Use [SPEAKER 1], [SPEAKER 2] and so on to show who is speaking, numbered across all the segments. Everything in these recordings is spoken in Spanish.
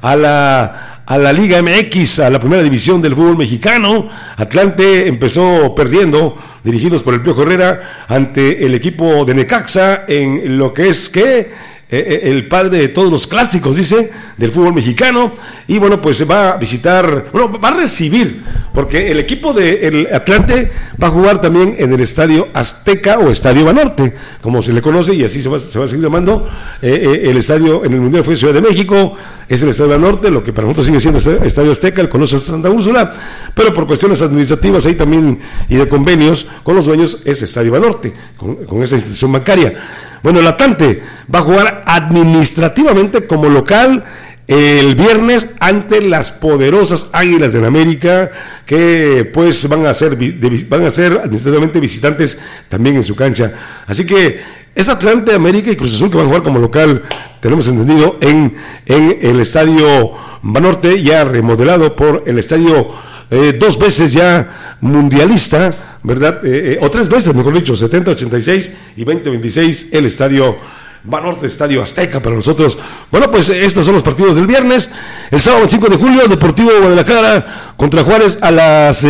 [SPEAKER 1] a la Liga MX, a la primera división del fútbol mexicano. Atlante empezó perdiendo, dirigidos por el Piojo Herrera, ante el equipo de Necaxa en lo que es el padre de todos los clásicos, dice, del fútbol mexicano. Y bueno, pues se va a visitar, bueno, va a recibir, porque el equipo del Atlante va a jugar también en el Estadio Azteca o Estadio Banorte, como se le conoce, y así se va a seguir llamando. El estadio en el Mundial fue Ciudad de México, es el Estadio Banorte, lo que para nosotros sigue siendo Estadio Azteca, el Coloso Santa Úrsula, pero por cuestiones administrativas ahí también y de convenios con los dueños es Estadio Banorte, con esa institución bancaria. Bueno, el Atlante va a jugar administrativamente como local el viernes ante las poderosas Águilas del América, que pues van a ser administrativamente visitantes también en su cancha. Así que es Atlante, América y Cruz Azul que van a jugar como local, tenemos entendido, en el Estadio Banorte, ya remodelado por el estadio 2 veces ya mundialista, ¿verdad? O 3 veces, mejor dicho, 70, 86 y 2026, el Estadio Banorte, Estadio Azteca para nosotros. Bueno, pues estos son los partidos del viernes. El sábado 5 de julio, Deportivo Guadalajara contra Juárez a las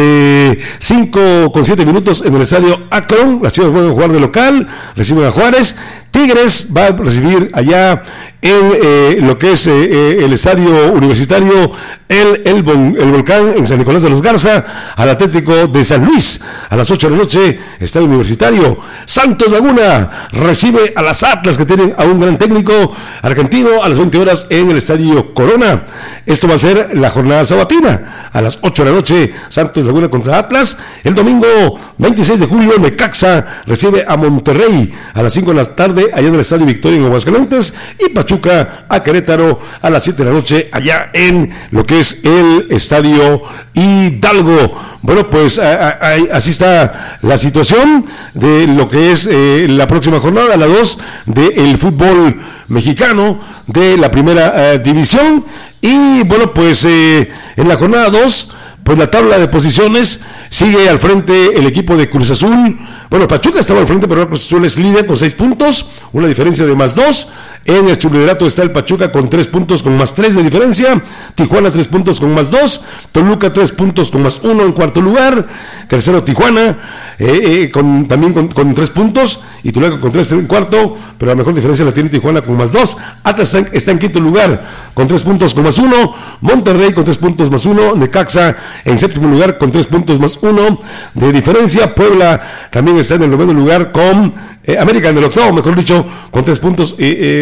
[SPEAKER 1] 5:07 en el Estadio Akron. Las Chivas van a jugar de local, reciben a Juárez. Tigres va a recibir allá en lo que es el estadio universitario el Volcán en San Nicolás de los Garza al Atlético de San Luis a las 8 de la noche, estadio universitario. Santos Laguna recibe a las Atlas, que tienen a un gran técnico argentino, a las 20 horas en el estadio Corona. Esto va a ser la jornada sabatina a las 8 de la noche, Santos Laguna contra Atlas. El domingo 26 de julio, Necaxa recibe a Monterrey a las 5 de la tarde allá en el Estadio Victoria en Aguascalientes, y Pachuca a Querétaro a las 7 de la noche allá en lo que es el Estadio Hidalgo. Bueno, pues así está la situación de lo que es la próxima jornada, la 2 del fútbol mexicano de la primera división. Y bueno, pues en la jornada 2, pues la tabla de posiciones sigue al frente el equipo de Cruz Azul. Bueno, Pachuca estaba al frente, pero Cruz Azul es líder con 6 puntos, una diferencia de +2. En el subliderato está el Pachuca con 3 puntos con +3 de diferencia. Tijuana 3 puntos con +2. Toluca 3 puntos con +1 en cuarto lugar. Tercero Tijuana, también con 3 puntos. Y Toluca con 3 en cuarto, pero la mejor diferencia la tiene Tijuana con +2. Atlas está en quinto lugar con 3 puntos con +1. Monterrey con 3 puntos +1. Necaxa en séptimo lugar con 3 puntos +1 de diferencia. Puebla también está en el noveno lugar con América en el octavo, mejor dicho, con 3 puntos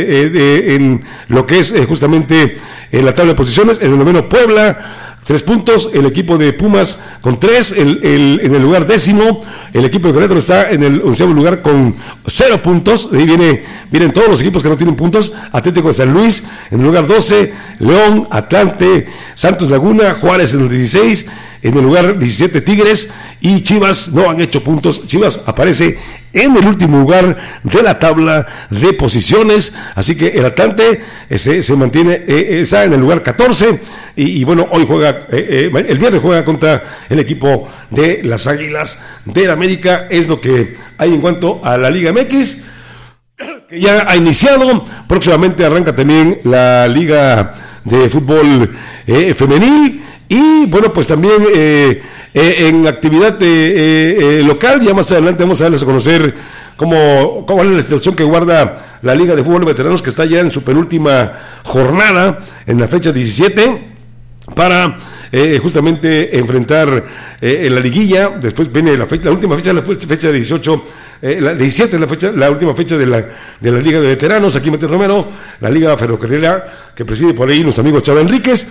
[SPEAKER 1] en lo que es justamente en la tabla de posiciones. En el noveno Puebla, 3 puntos, el equipo de Pumas con 3, en el lugar décimo, el equipo de Querétaro está en el 11º lugar con 0 puntos, de ahí vienen todos los equipos que no tienen puntos. Atlético de San Luis en el lugar 12, León, Atlante, Santos Laguna, Juárez en el 16, en el lugar 17 Tigres, y Chivas no han hecho puntos. Chivas aparece en el último lugar de la tabla de posiciones, así que el Atlante se mantiene, está en el lugar 14, y bueno, hoy juega, el viernes juega contra el equipo de las Águilas del América. Es lo que hay en cuanto a la Liga MX, que ya ha iniciado. Próximamente arranca también la Liga de Fútbol Femenil. Y bueno, pues también en actividad local, ya más adelante vamos a darles a conocer cuál es la situación que guarda la Liga de Fútbol de Veteranos, que está ya en su penúltima jornada, en la fecha 17, para justamente enfrentar la liguilla. Después viene la última fecha, la fecha 18, la 17 es la última fecha de la Liga de Veteranos, aquí Mete Romero, la Liga Ferrocarrilera, que preside por ahí nuestro amigo Chava Enríquez.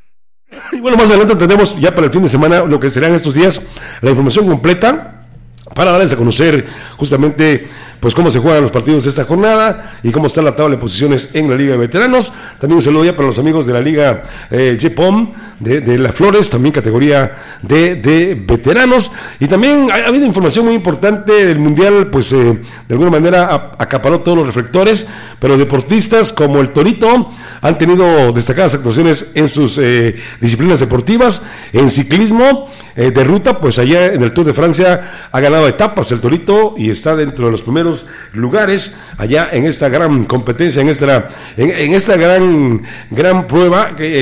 [SPEAKER 1] Y bueno, más adelante tendremos ya para el fin de semana, lo que serán estos días, la información completa para darles a conocer justamente pues cómo se juegan los partidos de esta jornada y cómo está la tabla de posiciones en la Liga de Veteranos. También un saludo ya para los amigos de la Liga JPOM de La Flores, también categoría de veteranos. Y también ha habido información muy importante del Mundial, pues de alguna manera acaparó todos los reflectores, pero deportistas como el Torito han tenido destacadas actuaciones en sus disciplinas deportivas. En ciclismo de ruta, pues allá en el Tour de Francia ha ganado etapas el Torito y está dentro de los primeros lugares allá en esta gran competencia, en esta gran prueba que